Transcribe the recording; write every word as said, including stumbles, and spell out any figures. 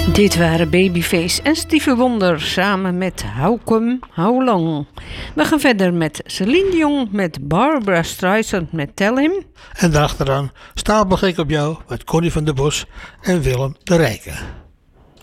Dit waren Babyface en Stevie Wonder samen met How Come, How Long. We gaan verder met Celine Dion, met Barbra Streisand met Tell Him. En daarachteraan Stapelgek op jou met Connie van der Bos en Willem de Rijke.